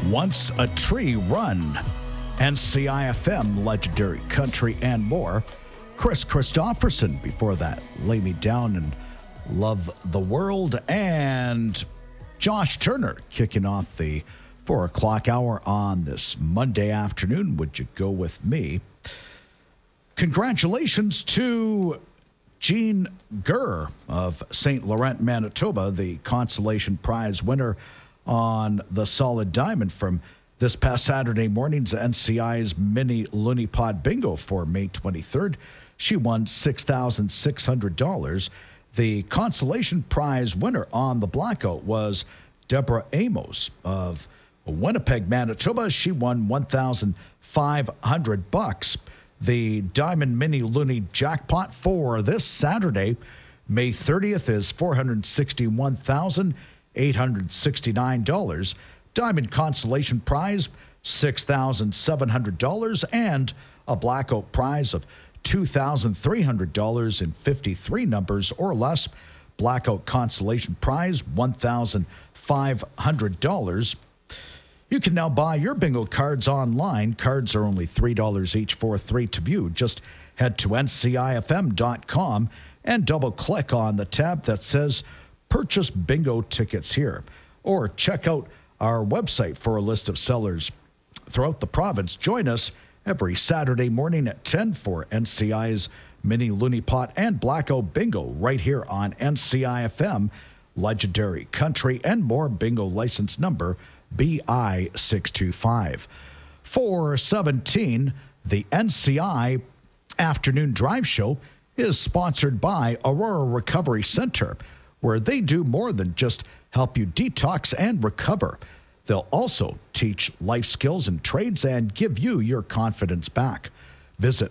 Once a Tree Run. NCIFM, Legendary Country, and more. Chris Christopherson. Before that, Lay Me Down and Love the World. And Josh Turner kicking off the 4 o'clock hour on this Monday afternoon. Would you go with me? Congratulations to Jean Gurr of St. Laurent, Manitoba, the consolation prize winner on the Solid Diamond from this past Saturday morning's NCI's Mini Looney Pod Bingo for May 23rd. She won $6,600. The consolation prize winner on the Blackout was Deborah Amos of Winnipeg, Manitoba. She won $1,500. The Diamond Mini Looney jackpot for this Saturday, May 30th, is $461,869. Diamond consolation prize, $6,700, and a Blackout prize of $2,300 in 53 numbers or less. Blackout consolation prize, $1,500. You can now buy your bingo cards online. Cards are only $3 each for 3 to view. Just head to ncifm.com and double-click on the tab that says Purchase Bingo Tickets here. Or check out our website for a list of sellers throughout the province. Join us every Saturday morning at 10 for NCI's Mini Looney Pot and Blackout Bingo right here on NCIFM, Legendary Country, and more. Bingo license number BI625. 417, the NCI Afternoon Drive Show is sponsored by Aurora Recovery Center, where they do more than just help you detox and recover. They'll also teach life skills and trades and give you your confidence back. Visit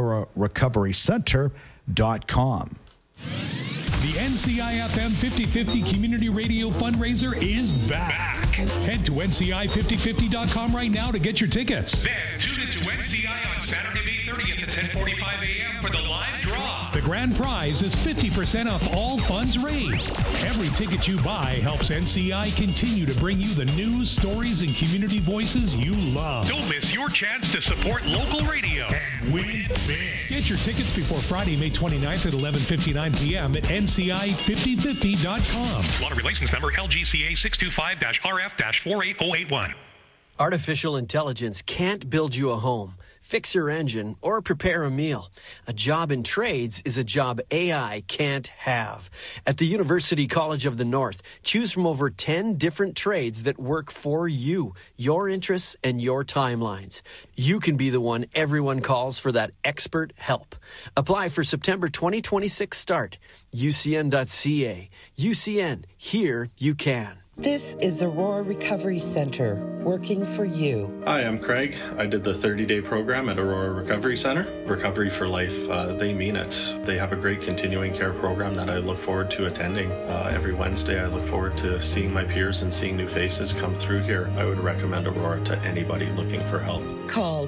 aurorarecoverycenter.com. The NCIFM 50/50 Community Radio Fundraiser is back. Head to NCI5050.com right now to get your tickets. Then tune into NCI on Saturday, May 30th at 10:45 a.m. for the live draw. The grand prize is 50% off all funds raised. Every ticket you buy helps NCI continue to bring you the news, stories, and community voices you love. Don't miss your chance to support local radio and win big. Get your tickets before Friday, May 29th at 11:59 p.m. at NCI5050.com. Lottery license number LGCA 625-RF-48081. Artificial intelligence can't build you a home, fix your engine, or prepare a meal. A job in trades is a job AI can't have. At the University College of the North, choose from over 10 different trades that work for you, your interests, and your timelines. You can be the one everyone calls for that expert help. Apply for September 2026 start. UCN.ca. UCN. Here you can. This is the Aurora Recovery Center, working for you. Hi, I'm Craig. I did the 30-day program at Aurora Recovery Center. Recovery for life, they mean it. They have a great continuing care program that I look forward to attending. Every Wednesday, I look forward to seeing my peers and seeing new faces come through here. I would recommend Aurora to anybody looking for help. Call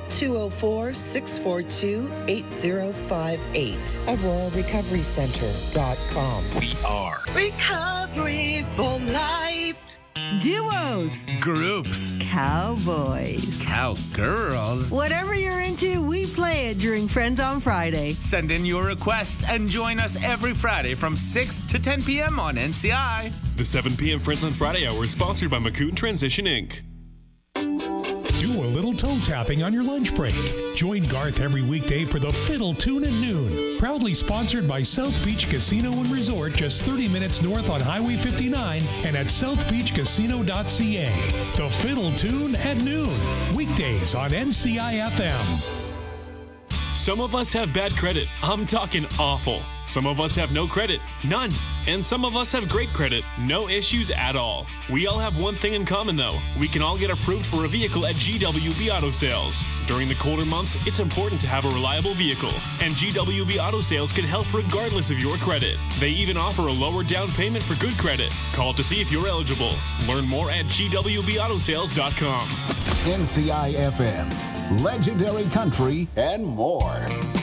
204-642-8058. AuroraRecoveryCenter.com. We are Recovery for Life. Duos, groups, cowboys, cowgirls. Whatever you're into, we play it during Friends on Friday. Send in your requests and join us every Friday from 6 to 10 p.m. on NCI. The 7 p.m. Friends on Friday hour is sponsored by McCoon Transition, Inc. Do a little toe tapping on your lunch break. Join Garth every weekday for the Fiddle Tune at noon. Proudly sponsored by South Beach Casino and Resort, just 30 minutes north on Highway 59 and at southbeachcasino.ca. The Fiddle Tune at noon. Weekdays on NCIFM. Some of us have bad credit. I'm talking awful. Some of us have no credit, none. And some of us have great credit, no issues at all. We all have one thing in common though. We can all get approved for a vehicle at GWB Auto Sales. During the colder months, it's important to have a reliable vehicle. And GWB Auto Sales can help regardless of your credit. They even offer a lower down payment for good credit. Call to see if you're eligible. Learn more at gwbautosales.com. NCIFM, Legendary Country, and more.